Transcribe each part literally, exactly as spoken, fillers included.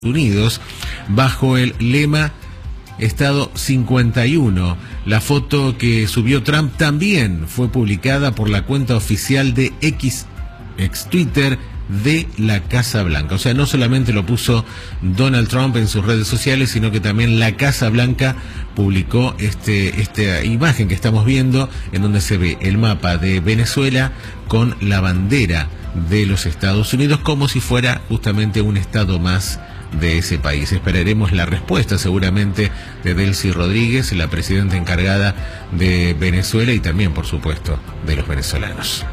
Unidos bajo el lema Estado cincuenta y uno. La foto que subió Trump también fue publicada por la cuenta oficial de X, ex Twitter, de la Casa Blanca. O sea, no solamente lo puso Donald Trump en sus redes sociales, sino que también la Casa Blanca publicó este, esta imagen que estamos viendo, en donde se ve el mapa de Venezuela con la bandera de los Estados Unidos, como si fuera justamente un estado más de ese país. Esperaremos la respuesta seguramente de Delcy Rodríguez, la presidenta encargada de Venezuela, y también, por supuesto, de los venezolanos.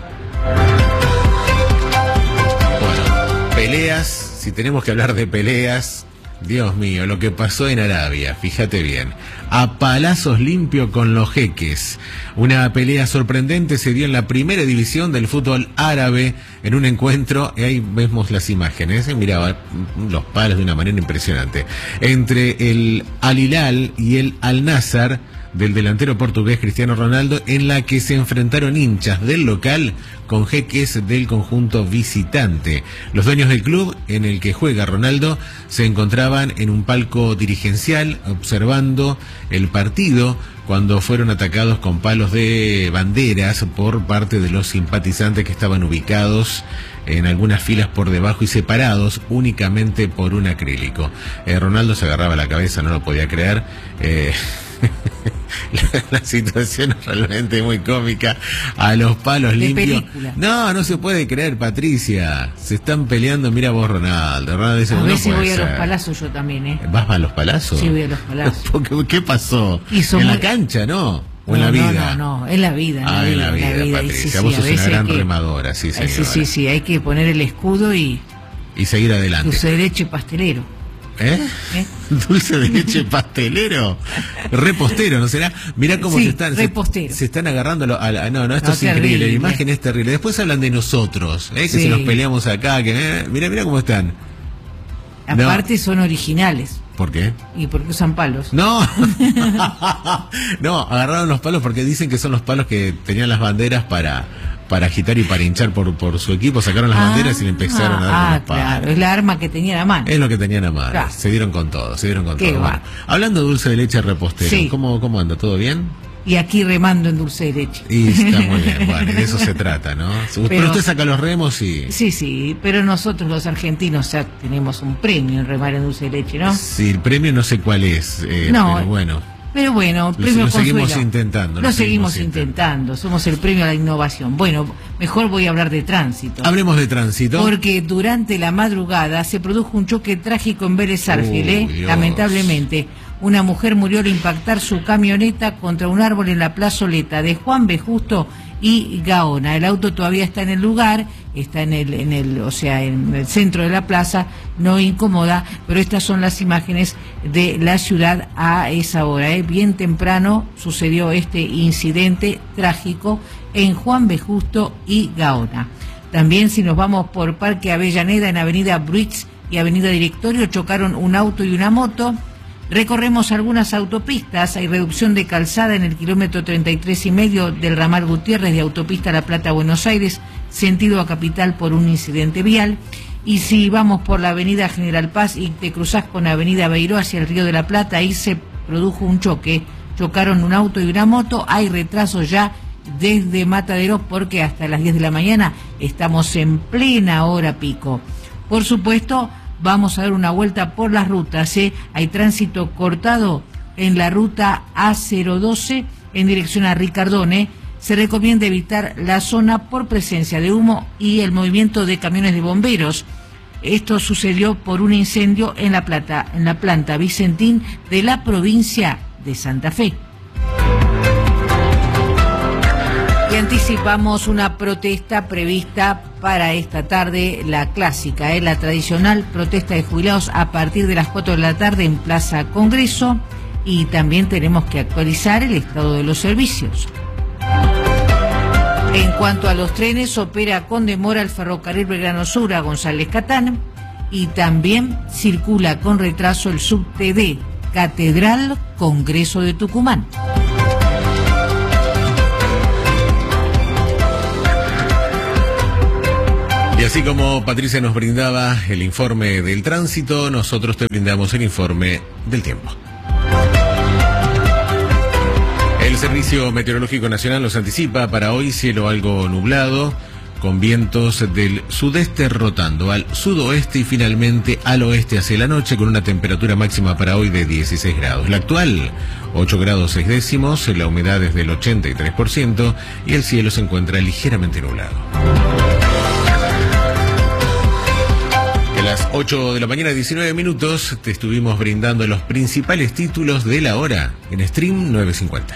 Bueno, peleas, si tenemos que hablar de peleas, Dios mío, lo que pasó en Arabia, fíjate bien, a palazos limpio con los jeques. Una pelea sorprendente se dio en la primera división del fútbol árabe en un encuentro, y ahí vemos las imágenes, miraba los palos de una manera impresionante, entre el Al Hilal y el Al Nassr del delantero portugués Cristiano Ronaldo, en la que se enfrentaron hinchas del local con jeques del conjunto visitante. Los dueños del club en el que juega Ronaldo se encontraban en un palco dirigencial observando el partido cuando fueron atacados con palos de banderas por parte de los simpatizantes que estaban ubicados en algunas filas por debajo y separados únicamente por un acrílico. Eh, Ronaldo se agarraba la cabeza, no lo podía creer. Eh... La, la situación es realmente muy cómica. A los palos de limpios. Película. No, no se puede creer, Patricia. Se están peleando, mira vos, Ronaldo. Ronaldo dice, a no veces puede voy ser. a los palazos yo también, ¿eh? ¿Vas a los palazos? Sí, voy a los palazos. ¿Qué, qué pasó? Hizo ¿En muy... la cancha, no? ¿O en no, la vida? No, no, no, en la vida. Ah, en la vida, en la vida. Patricia. Sí, vos sí, sos una gran que... remadora, sí, señora. Sí, sí, sí, hay que poner el escudo y... Y seguir adelante. Dulce de leche pastelero. ¿Eh? ¿Eh? Dulce de leche pastelero, repostero, ¿no será? Mirá cómo sí, se están se, se están agarrando a, lo, a la, no, no, esto no, es terrible, terrible, la imagen es terrible. Después hablan de nosotros, ¿eh? que sí. si nos peleamos acá, que eh, mirá, mirá cómo están. Aparte no. Son originales. ¿Por qué? ¿Y por qué usan palos? No, no, agarraron los palos porque dicen que son los palos que tenían las banderas para para agitar y para hinchar por, por su equipo. Sacaron las ah, banderas y le empezaron a dar ah, los palos. Claro, es la arma que tenían a mano. Es lo que tenían a mano. Claro. Se dieron con todo, se dieron con Qué todo. Bueno, hablando de dulce de leche repostero, sí. ¿cómo, ¿cómo anda? ¿Todo bien? Y aquí remando en dulce de leche. Y está muy bien, bueno, de eso se trata, ¿no? Pero, pero usted saca los remos y... Sí, sí, pero nosotros los argentinos ya tenemos un premio en remar en dulce de leche, ¿no? Sí, el premio no sé cuál es, eh, no, pero bueno... Pero bueno, premio lo seguimos Consuelo. intentando. Lo seguimos, seguimos intentando. intentando, somos el premio a la innovación. Bueno, mejor voy a hablar de tránsito. Hablemos de tránsito. Porque durante la madrugada se produjo un choque trágico en Vélez Sarsfield, ¿eh? Lamentablemente. Una mujer murió al impactar su camioneta contra un árbol en la plazoleta de Juan B. Justo y Gaona. El auto todavía está en el lugar, está en el, en el, o sea, en el centro de la plaza, no incomoda, pero estas son las imágenes de la ciudad a esa hora, ¿eh? Bien temprano sucedió este incidente trágico en Juan B. Justo y Gaona. También, si nos vamos por Parque Avellaneda, en Avenida Bruix y Avenida Directorio, chocaron un auto y una moto. Recorremos algunas autopistas, hay reducción de calzada en el kilómetro treinta y tres y medio del ramal Gutiérrez de Autopista La Plata Buenos Aires, sentido a Capital por un incidente vial. Y si vamos por la avenida General Paz y te cruzás con avenida Beiró hacia el Río de la Plata, ahí se produjo un choque, chocaron un auto y una moto, hay retraso ya desde Mataderos porque hasta las diez de la mañana estamos en plena hora pico. Por supuesto, vamos a dar una vuelta por las rutas, ¿eh? Hay tránsito cortado en la ruta A cero doce en dirección a Ricardone. Se recomienda evitar la zona por presencia de humo y el movimiento de camiones de bomberos. Esto sucedió por un incendio en la plata, en la planta Vicentín de la provincia de Santa Fe. Y anticipamos una protesta prevista para esta tarde, la clásica, ¿eh? la tradicional protesta de jubilados a partir de las cuatro de la tarde en Plaza Congreso, y también tenemos que actualizar el estado de los servicios. En cuanto a los trenes, opera con demora el ferrocarril Belgrano Sur a González Catán, y también circula con retraso el subte de Catedral Congreso de Tucumán. así como Patricia nos brindaba el informe del tránsito, nosotros te brindamos el informe del tiempo. El Servicio Meteorológico Nacional nos anticipa para hoy cielo algo nublado, con vientos del sudeste rotando al sudoeste y finalmente al oeste hacia la noche, con una temperatura máxima para hoy de dieciséis grados. La actual, ocho grados seis décimos, la humedad es del ochenta y tres por ciento y el cielo se encuentra ligeramente nublado. A las ocho de la mañana, diecinueve minutos, te estuvimos brindando los principales títulos de la hora en Stream nueve cincuenta.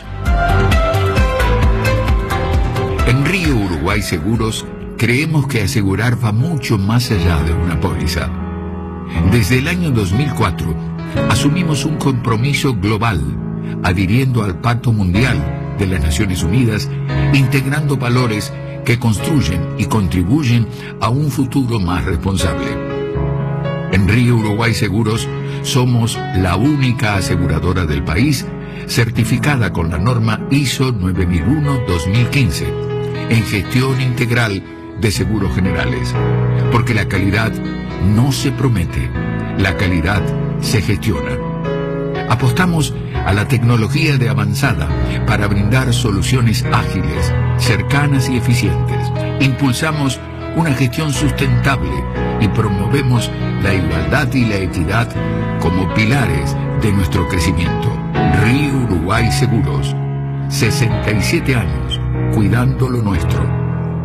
En Río Uruguay Seguros creemos que asegurar va mucho más allá de una póliza. Desde el año dos mil cuatro asumimos un compromiso global, adhiriendo al Pacto Mundial de las Naciones Unidas, integrando valores que construyen y contribuyen a un futuro más responsable. En Río Uruguay Seguros somos la única aseguradora del país certificada con la norma I S O nueve mil uno dos mil quince en gestión integral de seguros generales, porque la calidad no se promete, la calidad se gestiona. Apostamos a la tecnología de avanzada para brindar soluciones ágiles, cercanas y eficientes. Impulsamos una gestión sustentable y promovemos la igualdad y la equidad como pilares de nuestro crecimiento. Río Uruguay Seguros, sesenta y siete años, cuidando lo nuestro.